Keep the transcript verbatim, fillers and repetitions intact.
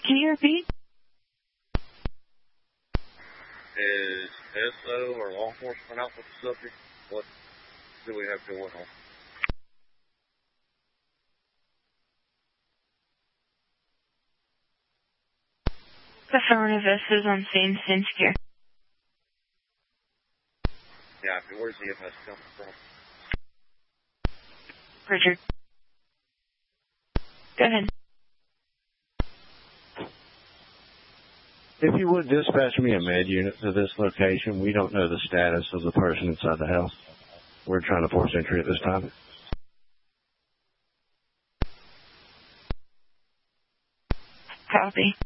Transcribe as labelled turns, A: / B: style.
A: Can you repeat?
B: Is S O or law enforcement out with the subject? What do we have going on?
A: Affirmative, S is on scene, scene secure.
B: Yeah, where's the M S coming from?
A: Richard. Go ahead.
C: If you would dispatch me a med unit to this location, we don't know the status of the person inside the house. We're trying to force entry at this time.
A: Copy.